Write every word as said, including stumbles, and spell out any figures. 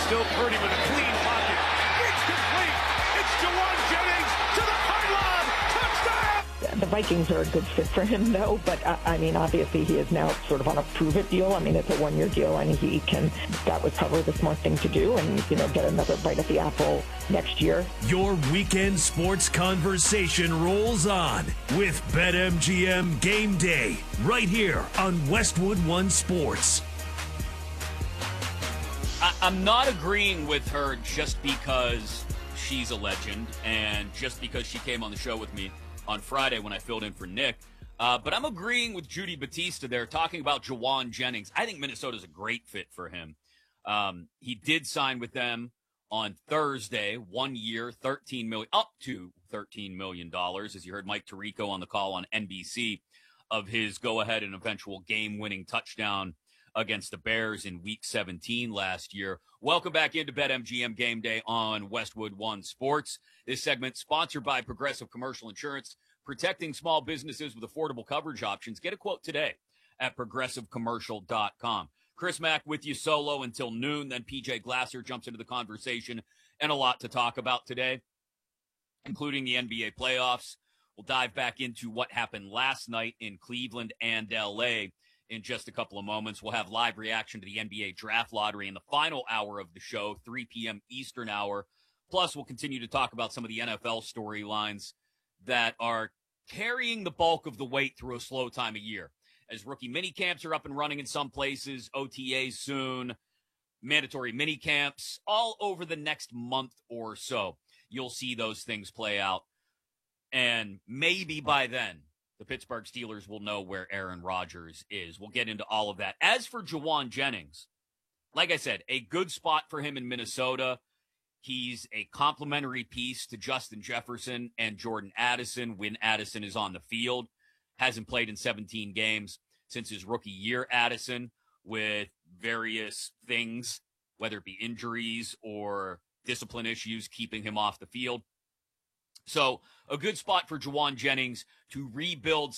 Still Purdy with a clean pocket. It's complete. It's Jauan Jennings to the pylon. Touchdown! The Vikings are a good fit for him, though. But, uh, I mean, obviously he is now sort of on a prove-it deal. I mean, it's a one-year deal, and he can, that was probably the smart thing to do and, you know, get another bite at the apple next year. Your weekend sports conversation rolls on with BetMGM Game Day right here on Westwood One Sports. I, I'm not agreeing with her just because she's a legend and just because she came on the show with me on Friday when I filled in for Nick. Uh, but I'm agreeing with Judy Batista there, talking about Jauan Jennings. I think Minnesota's a great fit for him. Um, he did sign with them on Thursday, one year, thirteen million dollars, up to thirteen million dollars, as you heard Mike Tirico on the call on N B C of his go-ahead and eventual game-winning touchdown against the Bears in Week seventeen last year. Welcome back into BetMGM Game Day on Westwood One Sports. This segment sponsored by Progressive Commercial Insurance, protecting small businesses with affordable coverage options. Get a quote today at progressive commercial dot com. Chris Mack with you solo until noon. Then P J Glasser jumps into the conversation, and a lot to talk about today, including the N B A playoffs. We'll dive back into what happened last night in Cleveland and L A in just a couple of moments. We'll have live reaction to the N B A draft lottery in the final hour of the show, three p.m. Eastern hour. Plus, we'll continue to talk about some of the N F L storylines that are carrying the bulk of the weight through a slow time of year. As rookie mini camps are up and running in some places, O T As soon, mandatory mini camps, all over the next month or so. You'll see those things play out. And maybe by then, the Pittsburgh Steelers will know where Aaron Rodgers is. We'll get into all of that. As for Jauan Jennings, like I said, a good spot for him in Minnesota. He's a complementary piece to Justin Jefferson and Jordan Addison when Addison is on the field. Hasn't played in seventeen games since his rookie year, Addison, with various things, whether it be injuries or discipline issues, keeping him off the field. So a good spot for Jauan Jennings to rebuild